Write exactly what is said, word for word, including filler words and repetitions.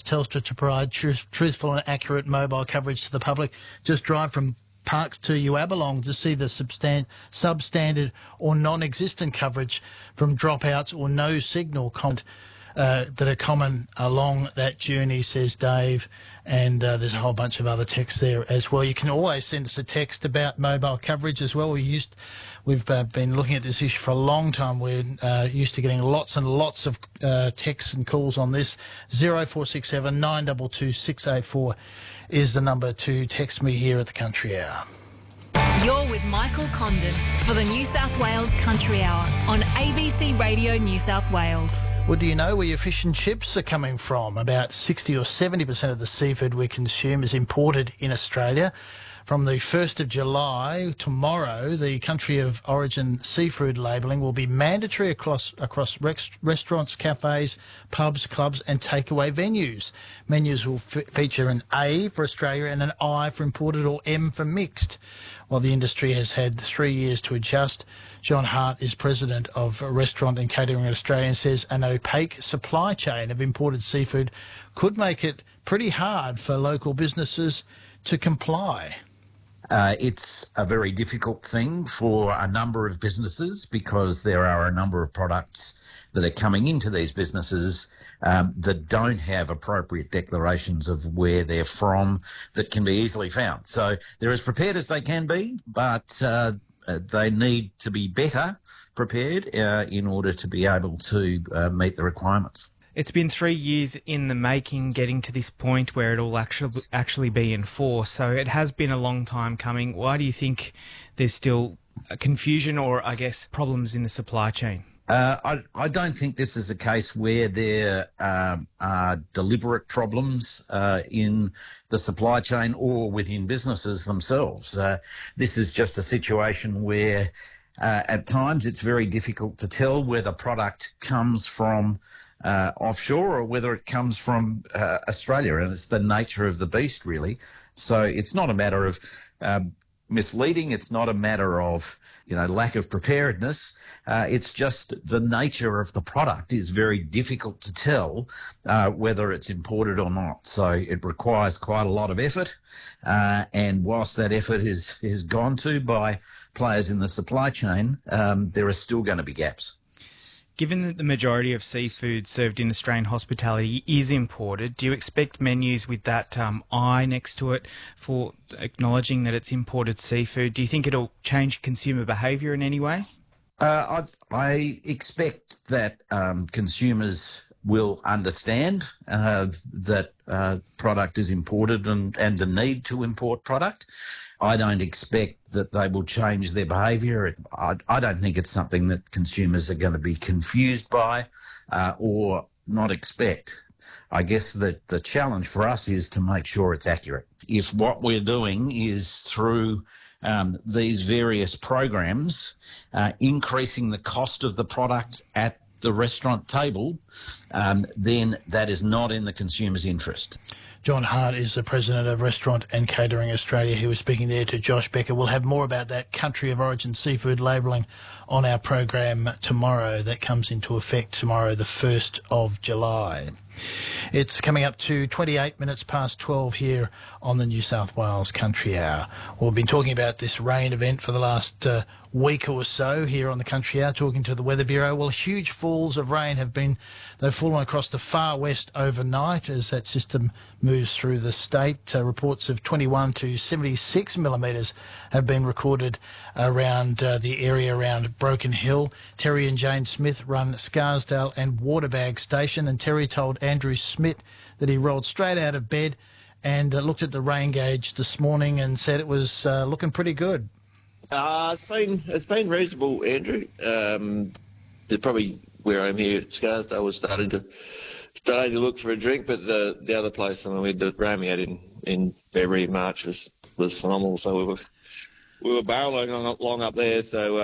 Telstra to provide truth, truthful and accurate mobile coverage to the public. Just drive from Parks to Uabalong to see the substan- substandard or non-existent coverage from dropouts or no signal content uh, that are common along that journey, says Dave. And uh, there's a whole bunch of other texts there as well. You can always send us a text about mobile coverage as well. We used, we've uh, been looking at this issue for a long time. We're uh, used to getting lots and lots of uh, texts and calls on this. zero four six seven nine two two six eight four is the number to text me here at the Country Hour. You're with Michael Condon for the New South Wales Country Hour on A B C Radio New South Wales. Well, do you know where your fish and chips are coming from? About sixty or seventy percent of the seafood we consume is imported in Australia. From the first of July, tomorrow, the country of origin seafood labelling will be mandatory across across rex, restaurants, cafes, pubs, clubs and takeaway venues. Menus will f- feature an A for Australia and an I for imported or M for mixed. While the industry has had three years to adjust, John Hart is president of Restaurant and Catering Australia and says an opaque supply chain of imported seafood could make it pretty hard for local businesses to comply. Uh, it's a very difficult thing for a number of businesses because there are a number of products that are coming into these businesses um, that don't have appropriate declarations of where they're from that can be easily found. So they're as prepared as they can be, but uh, they need to be better prepared uh, in order to be able to uh, meet the requirements. It's been three years in the making getting to this point where it'll actually actually be enforced. So it has been a long time coming. Why do you think there's still a confusion or, I guess, problems in the supply chain? Uh, I, I don't think this is a case where there um, are deliberate problems uh, in the supply chain or within businesses themselves. Uh, this is just a situation where uh, at times it's very difficult to tell where the product comes from Uh, offshore or whether it comes from uh, Australia, and it's the nature of the beast, really. So it's not a matter of um, misleading. It's not a matter of, you know, lack of preparedness. Uh, it's just the nature of the product is very difficult to tell uh, whether it's imported or not. So it requires quite a lot of effort, uh, and whilst that effort is is gone to by players in the supply chain, um, there are still going to be gaps. Given that the majority of seafood served in Australian hospitality is imported, do you expect menus with that um, I next to it for acknowledging that it's imported seafood? Do you think it'll change consumer behaviour in any way? Uh, I, I expect that um, consumers will understand uh, that uh, product is imported and, and the need to import product. I don't expect that they will change their behaviour. I, I don't think it's something that consumers are going to be confused by uh, or not expect. I guess that the challenge for us is to make sure it's accurate. If what we're doing is through um, these various programs uh, increasing the cost of the product at the restaurant table, um, then that is not in the consumer's interest. John Hart is the president of Restaurant and Catering Australia. He was speaking there to Josh Becker. We'll have more about that country of origin seafood labelling on our program tomorrow. That comes into effect tomorrow, the first of July. It's coming up to twenty-eight minutes past twelve here on the New South Wales Country Hour. We've been talking about this rain event for the last uh, week or so here on the Country Hour, talking to the Weather Bureau. Well, huge falls of rain have been, they've fallen across the far west overnight as that system moves through the state. Uh, reports of twenty-one to seventy-six millimetres have been recorded around uh, the area around Broken Hill. Terry and Jane Smith run Scarsdale and Waterbag Station, and Terry told Andrew Smith that he rolled straight out of bed and uh, looked at the rain gauge this morning and said it was uh, looking pretty good. Uh, it's been it's been reasonable, Andrew. Um, probably where I'm here at Scarsdale was starting to starting to look for a drink, but the the other place, I mean, we had the rain we had in, in February, March was, was phenomenal. So we were we were barreling along, along up there. So. Uh,